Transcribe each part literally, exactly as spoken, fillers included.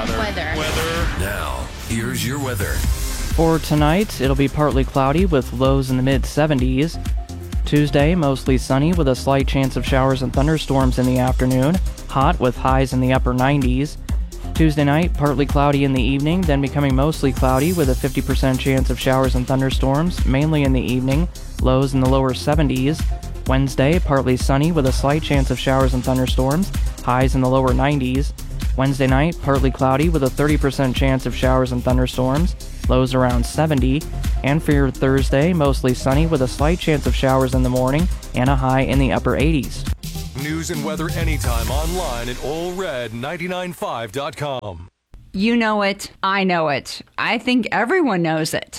Weather. Weather. Now, here's your weather. For tonight, it'll be partly cloudy with lows in the mid seventies. Tuesday, mostly sunny with a slight chance of showers and thunderstorms in the afternoon. Hot with highs in the upper nineties. Tuesday night, partly cloudy in the evening, then becoming mostly cloudy with a fifty percent chance of showers and thunderstorms, mainly in the evening. Lows in the lower seventies. Wednesday, partly sunny with a slight chance of showers and thunderstorms. Highs in the lower nineties. Wednesday night, partly cloudy with a thirty percent chance of showers and thunderstorms. Lows around seventy. And for your Thursday, mostly sunny with a slight chance of showers in the morning and a high in the upper eighties. News and weather anytime online at Ole Red nine nine five dot com. You know it. I know it. I think everyone knows it.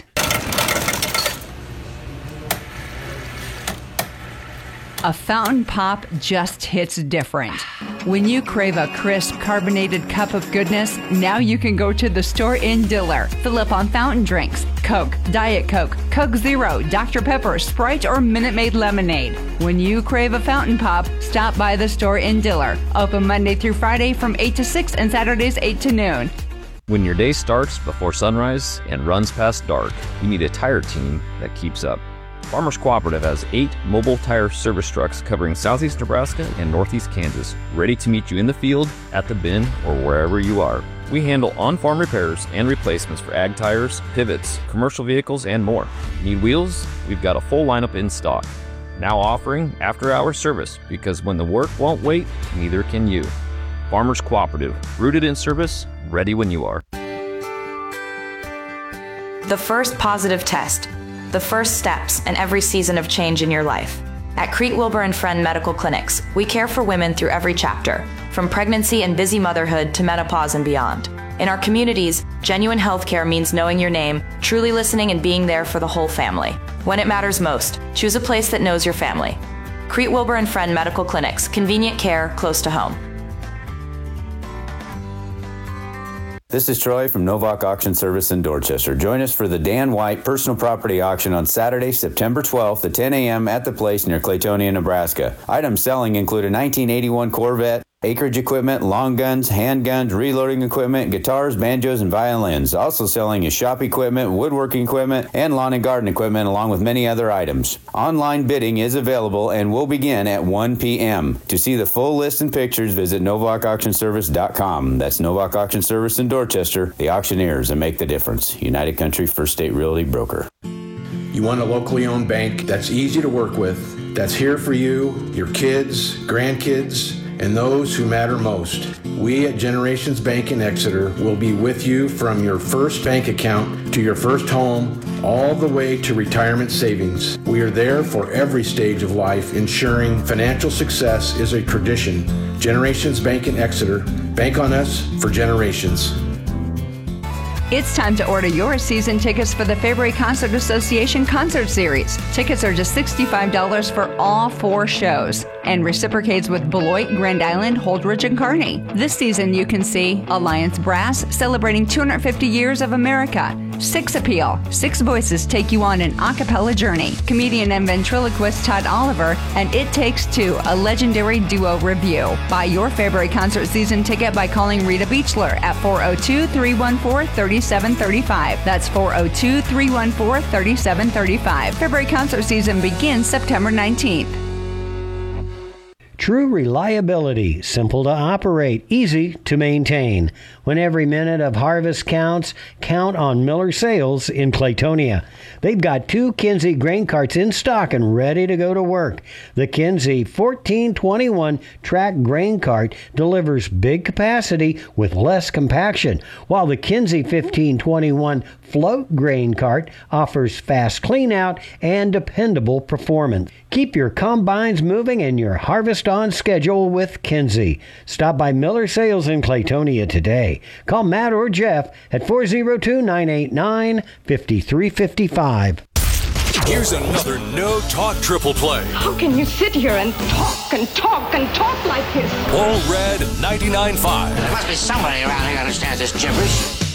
A fountain pop just hits different. When you crave a crisp, carbonated cup of goodness, now you can go to the store in Diller. Fill up on fountain drinks, Coke, Diet Coke, Coke Zero, Doctor Pepper, Sprite, or Minute Maid lemonade. When you crave a fountain pop, stop by the store in Diller. Open Monday through Friday from eight to six and Saturdays eight to noon. When your day starts before sunrise and runs past dark, you need a tire team that keeps up. Farmers Cooperative has eight mobile tire service trucks covering southeast Nebraska and northeast Kansas, ready to meet you in the field, at the bin, or wherever you are. We handle on-farm repairs and replacements for ag tires, pivots, commercial vehicles, and more. Need wheels? We've got a full lineup in stock. Now offering after-hour service, because when the work won't wait, neither can you. Farmers Cooperative, rooted in service, ready when you are. The first positive test. The first steps in every season of change in your life. At Crete Wilbur and Friend Medical Clinics, we care for women through every chapter, from pregnancy and busy motherhood to menopause and beyond. In our communities, genuine healthcare means knowing your name, truly listening, and being there for the whole family. When it matters most, choose a place that knows your family. Crete Wilbur and Friend Medical Clinics, convenient care close to home. This is Troy from Novak Auction Service in Dorchester. Join us for the Dan White Personal Property Auction on Saturday, September twelfth at ten a.m. at the place near Claytonia, Nebraska. Items selling include a nineteen eighty-one Corvette, acreage equipment, long guns, handguns, reloading equipment, guitars, banjos, and violins. Also selling is shop equipment, woodworking equipment, and lawn and garden equipment, along with many other items. Online bidding is available and will begin at one p.m. To see the full list and pictures, visit novak auction service dot com. That's Novak Auction Service in Dorchester, the auctioneers that make the difference. United Country First State Realty Broker. You want a locally owned bank that's easy to work with, that's here for you, your kids, grandkids, and those who matter most. We at Generations Bank in Exeter will be with you from your first bank account to your first home, all the way to retirement savings. We are there for every stage of life, ensuring financial success is a tradition. Generations Bank in Exeter. Bank on us for generations. It's time to order your season tickets for the February Concert Association Concert Series. Tickets are just sixty-five dollars for all four shows and reciprocates with Beloit, Grand Island, Holdridge, and Kearney. This season you can see Alliance Brass celebrating two hundred fifty years of America. Six Appeal. Six voices take you on an a cappella journey. Comedian and ventriloquist Todd Oliver and It Takes Two, a legendary duo review. Buy your February concert season ticket by calling Rita Beechler at four oh two, three one four, three seven three five. That's four oh two, three one four, three seven three five. February concert season begins September nineteenth. True reliability, simple to operate, easy to maintain. When every minute of harvest counts, count on Miller Sales in Claytonia. They've got two Kinsey grain carts in stock and ready to go to work. The Kinsey fourteen twenty-one track grain cart delivers big capacity with less compaction, while the Kinsey fifteen twenty-one float grain cart offers fast cleanout and dependable performance. Keep your combines moving and your harvest on schedule with Kinsey. Stop by Miller Sales in Claytonia today. Call Matt or Jeff at four oh two, nine eight nine, five three five five. Here's another No Talk Triple Play. How can you sit here and talk and talk and talk like this? Ole Red ninety-nine point five. There must be somebody around here who understands this gibberish.